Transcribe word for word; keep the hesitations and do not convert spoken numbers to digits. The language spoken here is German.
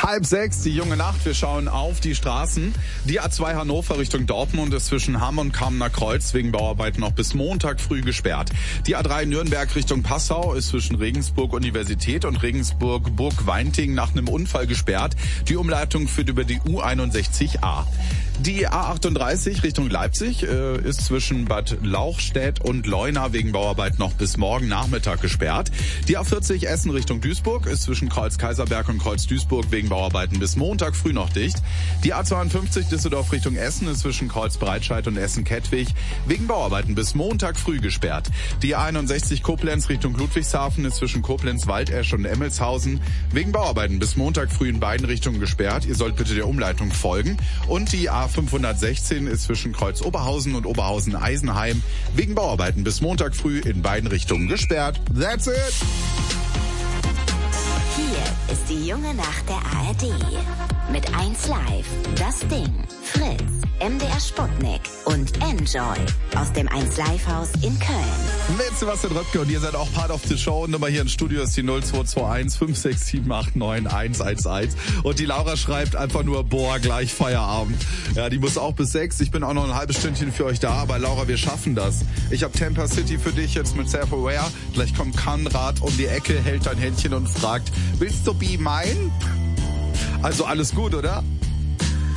Halb sechs, die junge Nacht. Wir schauen auf die Straßen. Die A zwei Hannover Richtung Dortmund ist zwischen Hamm und Kamener Kreuz wegen Bauarbeiten noch bis Montag früh gesperrt. Die A drei Nürnberg Richtung Passau ist zwischen Regensburg Universität und Regensburg Burg-Weinting nach einem Unfall gesperrt. Die Umleitung führt über die U einundsechzig A. Die A achtunddreißig Richtung Leipzig äh, ist zwischen Bad Lauchstädt und Leuna wegen Bauarbeit noch bis morgen Nachmittag gesperrt. Die A vierzig Essen Richtung Duisburg ist zwischen Kreuz-Kaiserberg und Kreuz-Duisburg wegen Bauarbeiten bis Montag früh noch dicht. Die A zweiundfünfzig Düsseldorf Richtung Essen ist zwischen Kreuz-Breitscheid und Essen-Kettwig wegen Bauarbeiten bis Montag früh gesperrt. Die A einundsechzig Koblenz Richtung Ludwigshafen ist zwischen Koblenz-Waldesch und Emmelshausen wegen Bauarbeiten bis Montag früh in beiden Richtungen gesperrt. Ihr sollt bitte der Umleitung folgen. Und die A fünfhundertsechzehn ist zwischen Kreuz Oberhausen und Oberhausen-Eisenheim wegen Bauarbeiten bis Montag früh in beiden Richtungen gesperrt. That's it! Hier ist die junge Nacht der A R D. Mit eins Live, das Ding, Fritz, M D R Sputnik und Enjoy aus dem eins Live Haus in Köln. Mit Sebastian Röpke und ihr seid auch Part of the Show. Nummer hier im Studio ist die null zwei zwei eins fünf sechs sieben acht neun eins eins eins. Und die Laura schreibt einfach nur, boah, gleich Feierabend. Ja, die muss auch bis sechs. Ich bin auch noch ein halbes Stündchen für euch da. Aber Laura, wir schaffen das. Ich habe Tampa City für dich jetzt mit Self-Aware. Gleich kommt Konrad um die Ecke, hält dein Händchen und fragt, willst du be mine? Also alles gut, oder?